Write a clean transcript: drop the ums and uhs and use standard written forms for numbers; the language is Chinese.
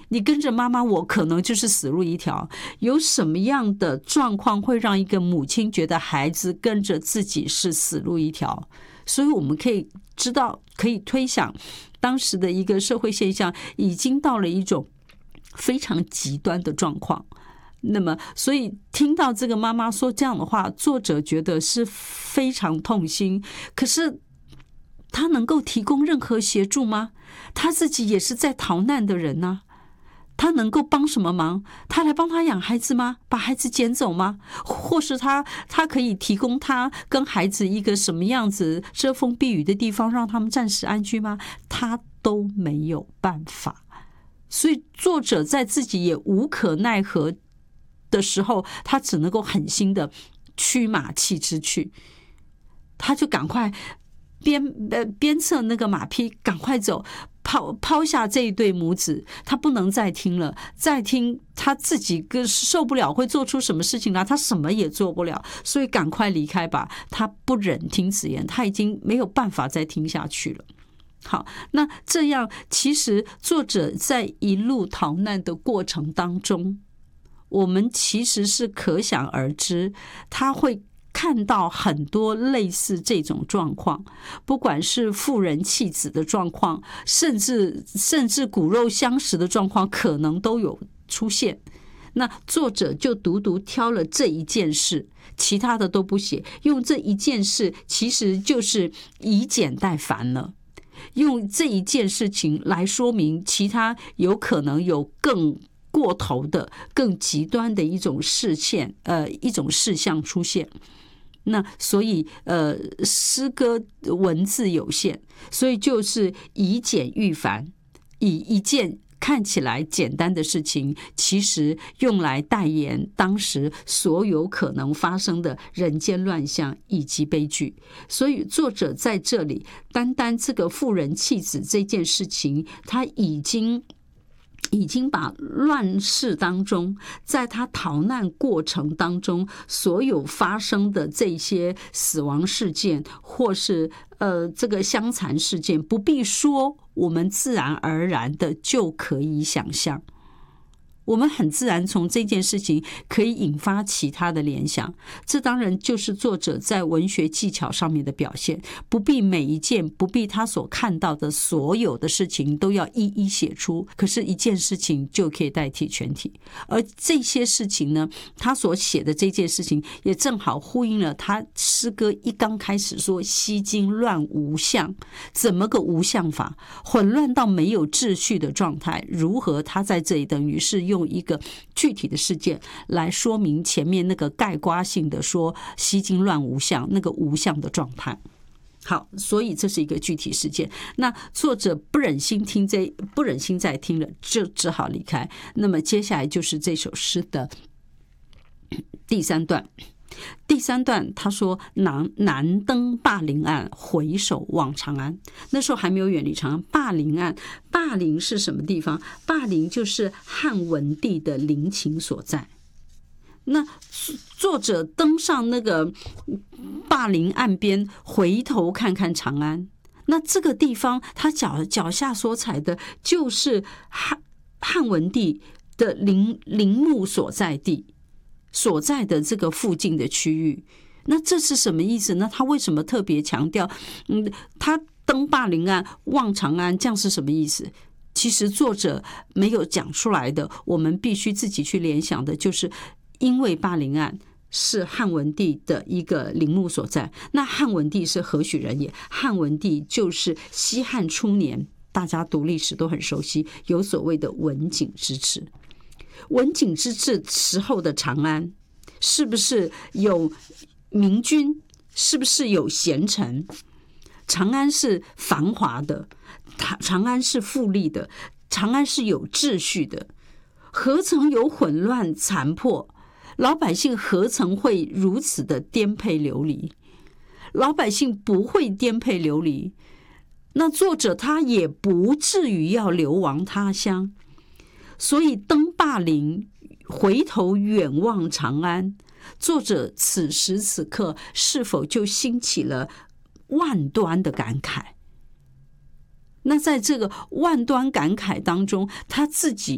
你跟着妈妈，我可能就是死路一条。有什么样的状况会让一个母亲觉得孩子跟着自己是死路一条？所以我们可以知道，可以推想，当时的一个社会现象已经到了一种非常极端的状况。那么，所以听到这个妈妈说这样的话，作者觉得是非常痛心。可是他能够提供任何协助吗？他自己也是在逃难的人啊，他能够帮什么忙？他来帮他养孩子吗？把孩子捡走吗？或是他可以提供他跟孩子一个什么样子遮风避雨的地方，让他们暂时安居吗？他都没有办法。所以作者在自己也无可奈何的时候，他只能够狠心的驱马弃之去，他就赶快鞭策那个马匹赶快走，抛下这一对母子，他不能再听了，再听他自己受不了，会做出什么事情来，他什么也做不了，所以赶快离开吧。他不忍听此言，他已经没有办法再听下去了。好，那这样其实作者在一路逃难的过程当中，我们其实是可想而知，他会看到很多类似这种状况，不管是妇人弃子的状况，甚至骨肉相食的状况，可能都有出现。那作者就独独挑了这一件事，其他的都不写，用这一件事其实就是以简代繁了，用这一件事情来说明其他有可能有更过头的、更极端的一种事项出现。那所以诗歌文字有限，所以就是以简喻繁，以一件看起来简单的事情，其实用来代言当时所有可能发生的人间乱象以及悲剧。所以作者在这里单单这个妇人弃子这件事情，他已经把乱世当中，在他逃难过程当中所有发生的这些死亡事件，或是这个相残事件，不必说，我们自然而然的就可以想象。我们很自然从这件事情可以引发其他的联想，这当然就是作者在文学技巧上面的表现。不必每一件，不必他所看到的所有的事情都要一一写出，可是一件事情就可以代替全体。而这些事情呢，他所写的这件事情也正好呼应了他诗歌一刚开始说西京乱无相，怎么个无相法？混乱到没有秩序的状态，如何他在这里等于是用一个具体的事件来说明前面那个概括性的说西京乱无相，那个无相的状态。好，所以这是一个具体事件。那作者不忍心再听了，就只好离开。那么接下来就是这首诗的第三段。第三段他说南登灞陵岸，回首望长安。那时候还没有远离长安。灞陵岸，灞陵是什么地方？灞陵就是汉文帝的陵寝所在。那作者登上那个灞陵岸边，回头看看长安，那这个地方他脚下所踩的就是汉文帝的陵墓所在地，所在的这个附近的区域。那这是什么意思呢？他为什么特别强调他登灞陵岸望长安，这样是什么意思？其实作者没有讲出来的，我们必须自己去联想的，就是因为灞陵岸是汉文帝的一个陵墓所在。那汉文帝是何许人也？汉文帝就是西汉初年，大家读历史都很熟悉，有所谓的文景之治。文景之治时候的长安，是不是有明君？是不是有贤臣？长安是繁华的，长安是富丽的，长安是有秩序的，何曾有混乱残破？老百姓何曾会如此的颠沛流离？老百姓不会颠沛流离，那作者他也不至于要流亡他乡。所以登灞陵，回头远望长安，作者此时此刻是否就兴起了万端的感慨？那在这个万端感慨当中，他自己